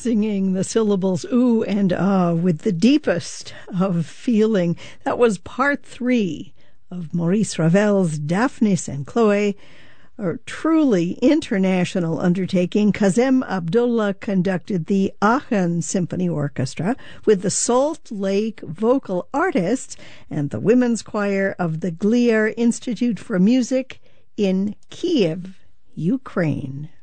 singing the syllables ooh and ah with the deepest of feeling. That was part 3 of Maurice Ravel's Daphnis and Chloe, a truly international undertaking. Kazem Abdullah conducted the Aachen Symphony Orchestra with the Salt Lake Vocal Artists and the Women's Choir of the Gliar Institute for Music in Kiev, Ukraine.